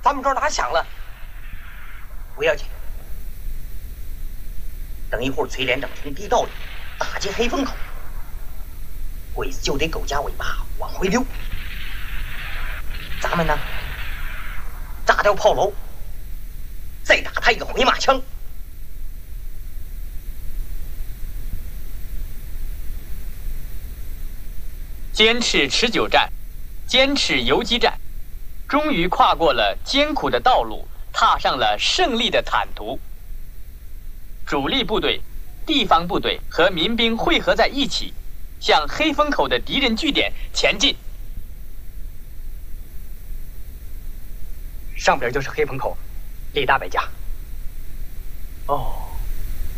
咱们这儿打响了。不要紧，等一会儿崔连长从地道里打进黑风口，鬼子就得狗夹尾巴往回溜。咱们呢，炸掉炮楼，再打他一个回马枪。 坚持持久战，坚持游击战，终于跨过了艰苦的道路，踏上了胜利的坦途。主力部队、地方部队和民兵汇合在一起，向黑风口的敌人据点前进。 上边就是黑风口，李大摆家。 哦。